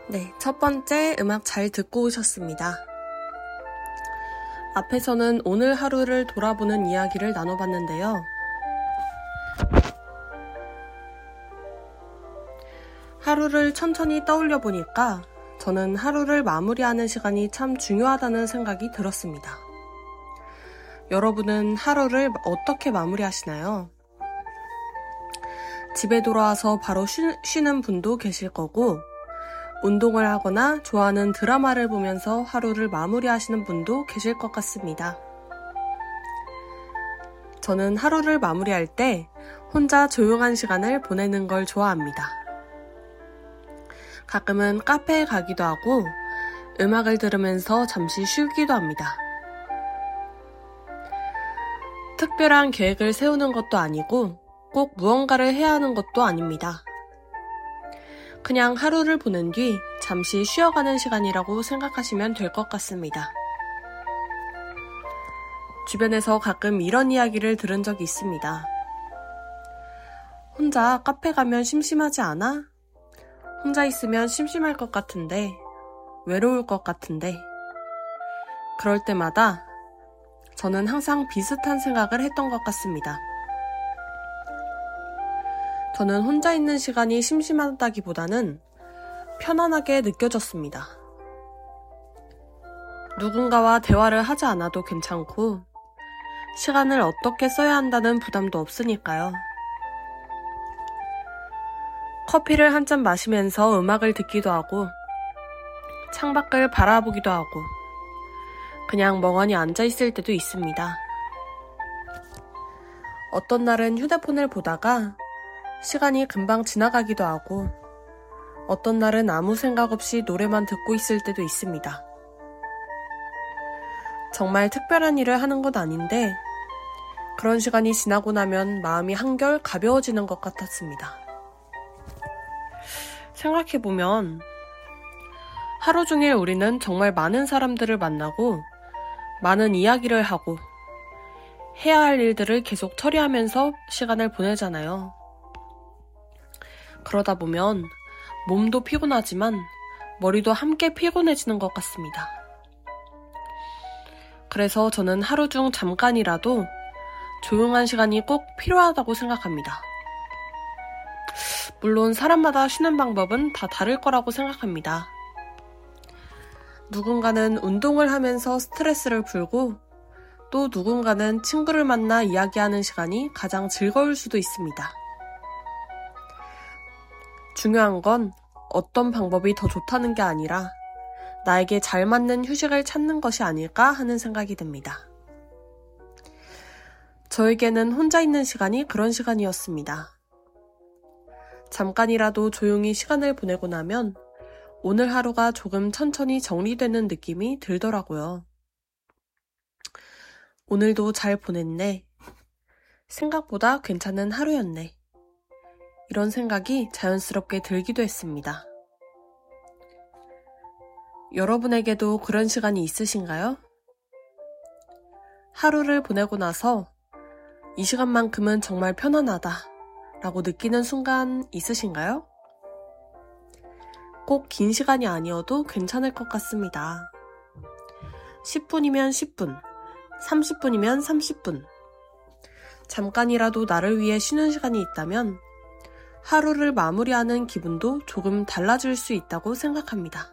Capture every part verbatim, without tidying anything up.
네, 첫 번째 음악 잘 듣고 오셨습니다. 앞에서는 오늘 하루를 돌아보는 이야기를 나눠봤는데요. 하루를 천천히 떠올려 보니까 저는 하루를 마무리하는 시간이 참 중요하다는 생각이 들었습니다. 여러분은 하루를 어떻게 마무리하시나요? 집에 돌아와서 바로 쉬, 쉬는 분도 계실 거고, 운동을 하거나 좋아하는 드라마를 보면서 하루를 마무리하시는 분도 계실 것 같습니다. 저는 하루를 마무리할 때 혼자 조용한 시간을 보내는 걸 좋아합니다. 가끔은 카페에 가기도 하고 음악을 들으면서 잠시 쉬기도 합니다. 특별한 계획을 세우는 것도 아니고 꼭 무언가를 해야 하는 것도 아닙니다. 그냥 하루를 보낸 뒤 잠시 쉬어가는 시간이라고 생각하시면 될 것 같습니다. 주변에서 가끔 이런 이야기를 들은 적이 있습니다. 혼자 카페 가면 심심하지 않아? 혼자 있으면 심심할 것 같은데, 외로울 것 같은데. 그럴 때마다 저는 항상 비슷한 생각을 했던 것 같습니다. 저는 혼자 있는 시간이 심심하다기보다는 편안하게 느껴졌습니다. 누군가와 대화를 하지 않아도 괜찮고 시간을 어떻게 써야 한다는 부담도 없으니까요. 커피를 한 잔 마시면서 음악을 듣기도 하고 창밖을 바라보기도 하고 그냥 멍하니 앉아있을 때도 있습니다. 어떤 날은 휴대폰을 보다가 시간이 금방 지나가기도 하고 어떤 날은 아무 생각 없이 노래만 듣고 있을 때도 있습니다. 정말 특별한 일을 하는 건 아닌데 그런 시간이 지나고 나면 마음이 한결 가벼워지는 것 같았습니다. 생각해보면 하루 종일 우리는 정말 많은 사람들을 만나고 많은 이야기를 하고 해야 할 일들을 계속 처리하면서 시간을 보내잖아요. 그러다 보면 몸도 피곤하지만 머리도 함께 피곤해지는 것 같습니다. 그래서 저는 하루 중 잠깐이라도 조용한 시간이 꼭 필요하다고 생각합니다. 물론 사람마다 쉬는 방법은 다 다를 거라고 생각합니다. 누군가는 운동을 하면서 스트레스를 풀고 또 누군가는 친구를 만나 이야기하는 시간이 가장 즐거울 수도 있습니다. 중요한 건 어떤 방법이 더 좋다는 게 아니라 나에게 잘 맞는 휴식을 찾는 것이 아닐까 하는 생각이 듭니다. 저에게는 혼자 있는 시간이 그런 시간이었습니다. 잠깐이라도 조용히 시간을 보내고 나면 오늘 하루가 조금 천천히 정리되는 느낌이 들더라고요. 오늘도 잘 보냈네. 생각보다 괜찮은 하루였네. 이런 생각이 자연스럽게 들기도 했습니다. 여러분에게도 그런 시간이 있으신가요? 하루를 보내고 나서 이 시간만큼은 정말 편안하다 라고 느끼는 순간 있으신가요? 꼭 긴 시간이 아니어도 괜찮을 것 같습니다. 십 분이면 십 분, 삼십 분이면 삼십 분. 잠깐이라도 나를 위해 쉬는 시간이 있다면 하루를 마무리하는 기분도 조금 달라질 수 있다고 생각합니다.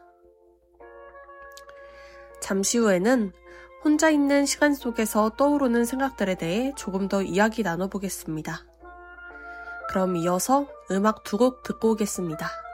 잠시 후에는 혼자 있는 시간 속에서 떠오르는 생각들에 대해 조금 더 이야기 나눠보겠습니다. 그럼 이어서 음악 두 곡 듣고 오겠습니다.